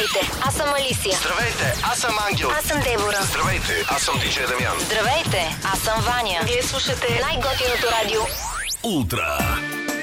Здравейте, аз съм Алисия. Здравейте, аз съм Ангел. Аз съм Дебора. Здравейте, аз съм Диджей Дамян. Здравейте, аз съм Ваня. Вие слушате най-готиното радио Ултра.